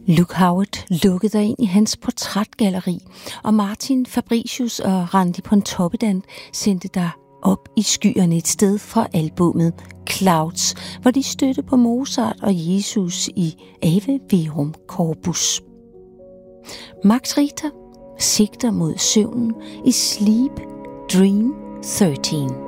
Luke Howard lukkede dig ind i hans portrætgalleri, og Martin Fabricius og Randi Pontoppidan sendte dig op i skyerne et sted fra albummet Clouds, hvor de stødte på Mozart og Jesus i Ave Verum Corpus. Max Richter sigter mod søvnen i Sleep Dream 13.